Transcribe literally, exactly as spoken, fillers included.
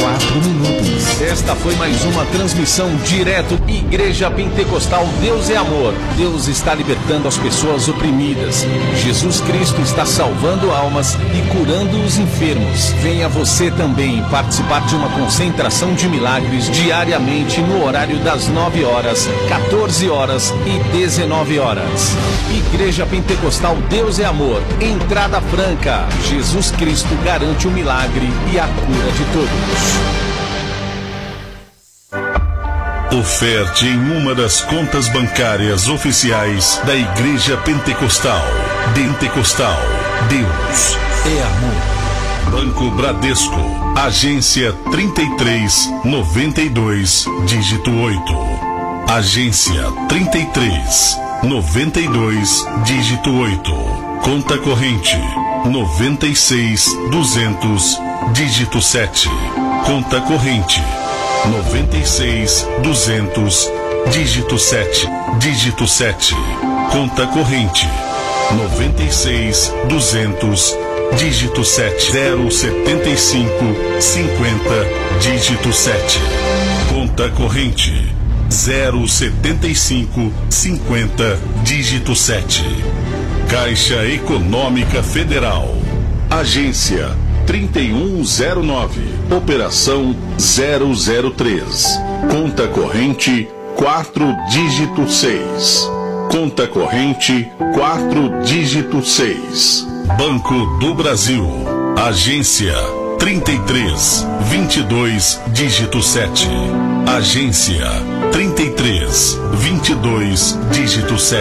quatro minutos. Esta foi mais uma transmissão direto Igreja Pentecostal Deus é Amor. Deus está libertando as pessoas oprimidas. Jesus Cristo está salvando almas e curando os enfermos. Venha você também participar de uma concentração de milagres diariamente no horário das nove horas, quatorze horas e dezenove horas. Igreja Pentecostal Deus é Amor. Entrada franca. Jesus Cristo garante o milagre e a cura de todos. Oferte em uma das contas bancárias oficiais da Igreja Pentecostal. Pentecostal. Deus é Amor. Banco Bradesco. Agência trinta e três, noventa e dois, dígito oito. Agência trinta e três, noventa e dois, dígito oito. Conta corrente noventa e seis, duzentos, dígito sete. Conta corrente noventa e seis, duzentos, dígito sete, dígito sete. Conta corrente noventa e seis, duzentos, dígito sete. zero setenta e cinco, cinquenta, dígito sete. Conta corrente zero setenta e cinco, cinquenta, dígito sete. Caixa Econômica Federal. Agência trinta e um zero nove. Operação zero zero três. Conta corrente quatro, dígito seis. Conta corrente quatro, dígito seis. Banco do Brasil. Agência trinta e três, vinte e dois, dígito sete. Agência trinta e três, vinte e dois, dígito sete.